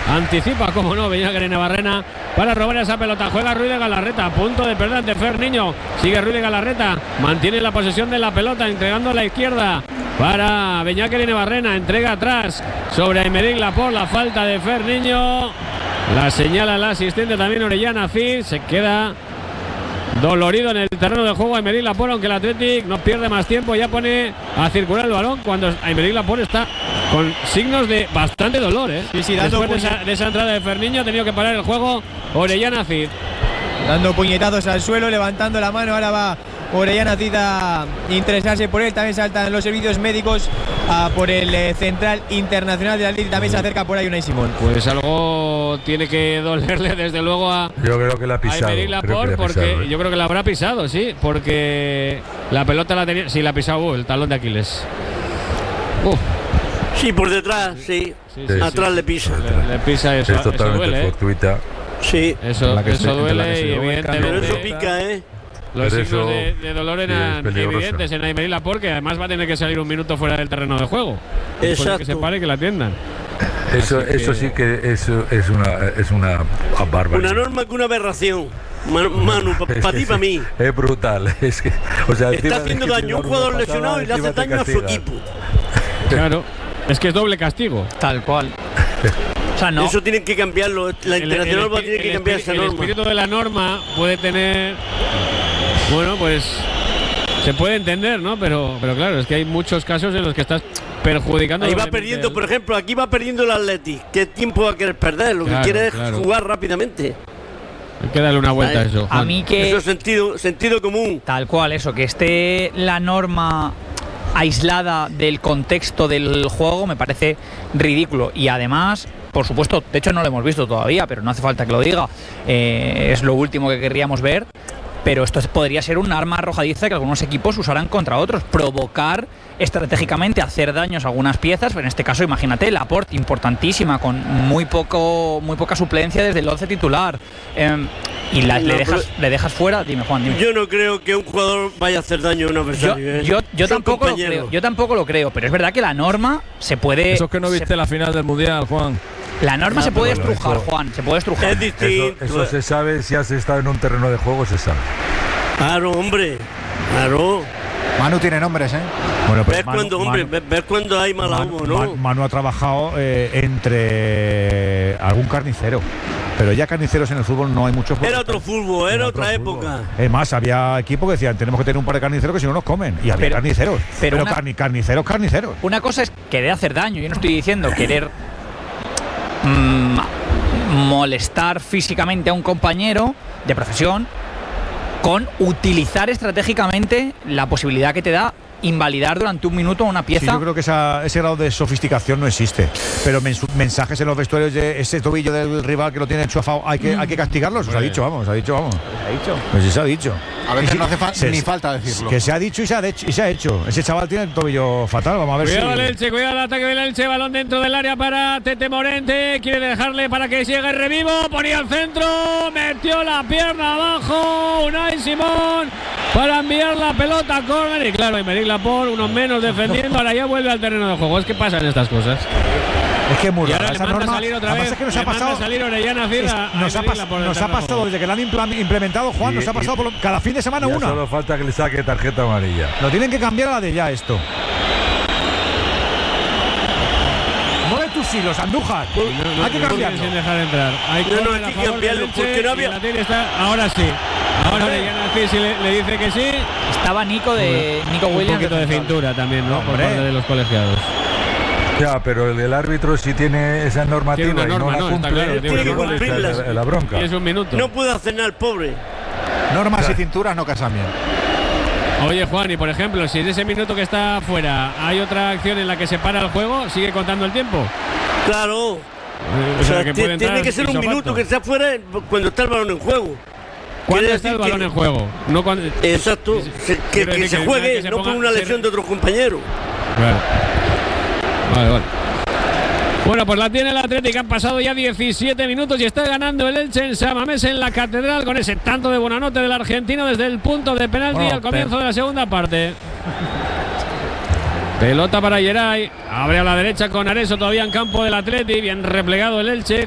Anticipa, como no, Beñat Navarrena para robar esa pelota. Juega Ruiz de Galarreta, a punto de perder ante Fer Niño. Sigue Ruiz de Galarreta, mantiene la posesión de la pelota, entregando a la izquierda para Beñat Navarrena. Entrega atrás sobre Aymeric Laporte. La falta de Fer Niño. La señala el asistente también Orellana Cid. Se queda dolorido en el terreno de juego Aymeric Laporte, aunque el Athletic no pierde más tiempo. Ya pone a circular el balón cuando Aymeric Laporte está con signos de bastante dolor, ¿eh? Sí, después de esa entrada de Ferniño ha tenido que parar el juego Orellana Cid. Dando puñetazos al suelo, levantando la mano. Ahora va Orellana Cid a interesarse por él. También saltan los servicios médicos por el central internacional de Athletic. También se acerca por ahí Unai Simón. Pues algo tiene que dolerle desde luego a yo creo que la ha pisado, Aymeric Laporte, porque yo creo que la habrá pisado, sí, porque la pelota la tenía, sí, la ha pisado el talón de Aquiles. Sí, por detrás, sí. Atrás le pisa. Le pisa eso. Es totalmente duele, fortuita. Sí. Eso duele y evidentemente. Pero eso pica, ¿eh? Los signos de dolor eran evidentes en Aymeric Laporte, que además va a tener que salir un minuto fuera del terreno de juego. Exacto. Que se pare y que la atiendan. Eso sí que es una barbaridad. Una norma que una aberración. Manu, para ti, para mí. Es brutal. Es que, o sea, está haciendo daño a un jugador lesionado y le hace daño a su equipo. Claro, es que es doble castigo. Tal cual. O sea, no. Eso tienen que cambiarlo. La internacional va a tener que cambiar esa norma. El espíritu de la norma puede tener. Bueno, pues se puede entender, ¿no? Pero claro, es que hay muchos casos en los que estás perjudicando. Ahí va perdiendo, por ejemplo, aquí va perdiendo el Athletic. ¿Qué tiempo va a querer perder? Lo que quiere es jugar rápidamente. Hay que darle una vuelta a eso, Juan. A mí que eso es sentido común. Tal cual, eso, que esté la norma aislada del contexto del juego me parece ridículo. Y además, por supuesto, de hecho no lo hemos visto todavía, pero no hace falta que lo diga, es lo último que querríamos ver. Pero esto podría ser un arma arrojadiza que algunos equipos usarán contra otros, provocar estratégicamente, hacer daños a algunas piezas. En este caso, imagínate, Laporte, importantísima, con muy poca suplencia desde el 11 titular, y le dejas fuera. Dime, Juan, dime. Yo no creo que un jugador vaya a hacer daño a un adversario. Yo tampoco lo creo, pero es verdad que la norma se puede. Eso es que no viste la final del Mundial, Juan. La norma se puede estrujar, Juan, se puede estrujar. Es distinto. Eso se sabe, si has estado en un terreno de juego, se sabe. Claro, hombre. Claro. Manu tiene nombres, ¿eh? Bueno, pues ver cuando hay mal humo, ¿no? Manu ha trabajado entre algún carnicero. Pero ya carniceros en el fútbol no hay muchos. Era otro fútbol, era otra época. Es más, había equipos que decían, tenemos que tener un par de carniceros que si no nos comen. Y había carniceros. Pero carniceros. Una cosa es querer hacer daño. Yo no estoy diciendo querer molestar físicamente a un compañero de profesión con utilizar estratégicamente la posibilidad que te da invalidar durante un minuto una pieza. Sí, yo creo que ese grado de sofisticación no existe. Pero mensajes en los vestuarios de ese tobillo del rival que lo tiene enchufado, hay que castigarlo. Se ha dicho, vamos. Se ha dicho. Pues sí, se ha dicho. A veces no hace ni falta decirlo. Que se ha dicho y se ha hecho. Ese chaval tiene el tobillo fatal. Vamos a ver cuidado el Elche, cuidado el ataque del Elche. Balón dentro del área para Tete Morente. Quiere dejarle para que llegue Revivo. Ponía al centro. Metió la pierna abajo. Unai Simón para enviar la pelota a córner. Y claro, Aymeric Laporte, unos menos defendiendo. Ahora ya vuelve al terreno de juego. Es que pasan estas cosas. Es que es muy raro. Y ahora Esa le manda norma, salir otra vez. Es que nos ha pasado. Salir Orellana Cid nos ha pasado desde que la han implementado, Juan. Nos ha pasado cada fin de semana una. Solo falta que le saque tarjeta amarilla. Lo tienen que cambiar a la de ya esto. Mueve tus hilos, Andújar. Hay que cambiarlo. Sin dejar entrar. Hay que cambiarlo porque no había. Ahora sí. Ahora Orellana Cid le dice que sí. Estaba Nico Williams. Un poquito de cintura también, ¿no? Por parte de los colegiados. Ya, pero el árbitro si tiene esa normativa tiene una norma, y no la cumple, claro, tiene que cumplirla. La bronca. Y es un minuto. No puede hacer nada el pobre. Normas y cinturas no casan bien. Oye, Juan, y por ejemplo, si en ese minuto que está fuera hay otra acción en la que se para el juego, ¿sigue contando el tiempo? Claro. O sea, tiene que ser un minuto que esté fuera cuando está el balón en juego. ¿Cuándo está el balón en juego? No cuando... Exacto. Que se juegue, no por una lesión de otro compañero. Claro. Vale. Bueno, pues la tiene el Atlético. Han pasado ya 17 minutos y está ganando el Elche en San Mamés, en la Catedral, con ese tanto de Buonanotte del argentino desde el punto de penalti al comienzo de la segunda parte. Pelota para Geray. Abre a la derecha con Areso todavía en campo del Atleti. Bien replegado el Elche.